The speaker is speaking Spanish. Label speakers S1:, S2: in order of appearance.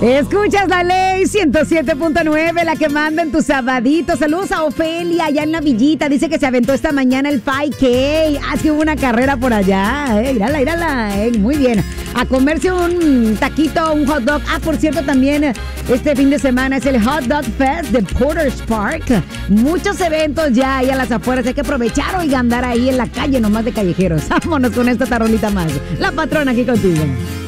S1: Escuchas la ley 107.9, la que manda en tu sabadito. Saludos a Ofelia, allá en la villita. Dice que se aventó esta mañana el 5K. Que hubo una carrera por allá. Mírala. Muy bien. A comerse un taquito, un hot dog. Por cierto, también este fin de semana es el Hot Dog Fest de Porter's Park. Muchos eventos ya ahí a las afueras. Hay que aprovechar y andar ahí en la calle nomás de callejeros. Vámonos con esta tarolita más. La patrona aquí contigo.